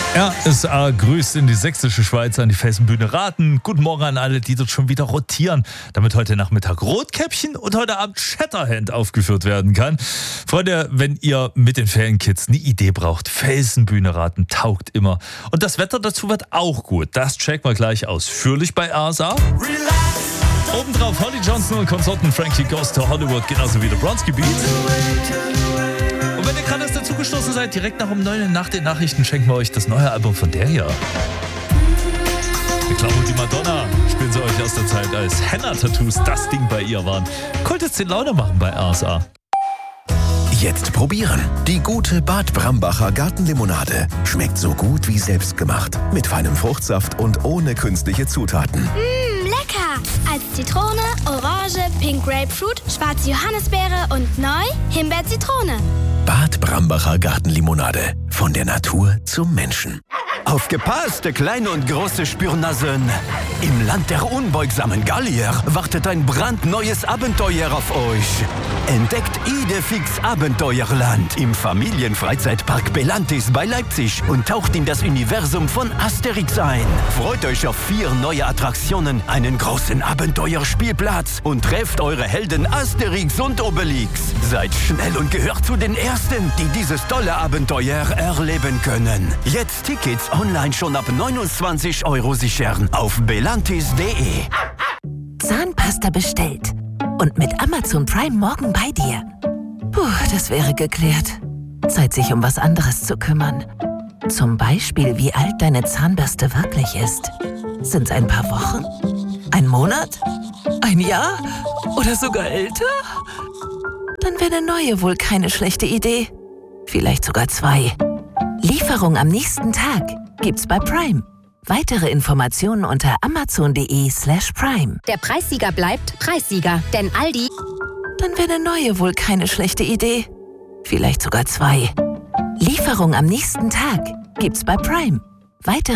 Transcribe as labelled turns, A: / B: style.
A: RSA grüßt in die sächsische Schweiz an die Felsenbühne Raten. Guten Morgen an alle, die dort schon wieder rotieren, damit heute Nachmittag Rotkäppchen und heute Abend Shatterhand aufgeführt werden kann. Freunde, wenn ihr mit den Ferienkids eine Idee braucht, Felsenbühne Raten taugt immer. Und das Wetter dazu wird auch gut. Das checken wir gleich ausführlich bei RSA. Obendrauf Holly Johnson und Konsorten Frankie Goes to Hollywood, genauso wie der Bronski Beat. Und wenn ihr gerade erst dazugestoßen seid, direkt nach um 9 Uhr nach den Nachrichten schenken wir euch das neue Album von der hier. Ich glaube, die Madonna spielen sie euch aus der Zeit, als Henna-Tattoos das Ding bei ihr waren. Konnte jetzt den Laune machen bei RSA.
B: Jetzt probieren. Die gute Bad Brambacher Gartenlimonade. Schmeckt so gut wie selbstgemacht. Mit feinem Fruchtsaft und ohne künstliche Zutaten.
C: Lecker! Als Zitrone, Orange, Pink Grapefruit, schwarze Johannisbeere und neu Himbeer-Zitrone.
B: Bad Brambacher Gartenlimonade. Von der Natur zum Menschen.
D: Aufgepasst, kleine und große Spürnasen! Im Land der unbeugsamen Gallier wartet ein brandneues Abenteuer auf euch. Entdeckt Idefix Abenteuerland im Familienfreizeitpark Belantis bei Leipzig und taucht in das Universum von Asterix ein. Freut euch auf 4 neue Attraktionen, einen großen Abenteuerspielplatz und trefft eure Helden Asterix und Obelix. Seid schnell und gehört zu den Ersten, die dieses tolle Abenteuer erleben können. Jetzt Tickets online schon ab 29 € sichern auf belantis.de.
E: Zahnpasta bestellt. Und mit Amazon Prime morgen bei dir. Puh, das wäre geklärt. Zeit, sich um was anderes zu kümmern. Zum Beispiel, wie alt deine Zahnbürste wirklich ist. Sind's ein paar Wochen? Ein Monat? Ein Jahr? Oder sogar älter? Dann wäre eine neue wohl keine schlechte Idee. Vielleicht sogar 2. Lieferung am nächsten Tag gibt's bei Prime. Weitere Informationen unter amazon.de/prime.
F: Der Preissieger bleibt Preissieger, denn Aldi...
E: Dann wäre eine neue wohl keine schlechte Idee. Vielleicht sogar 2. Lieferung am nächsten Tag gibt's bei Prime. Weitere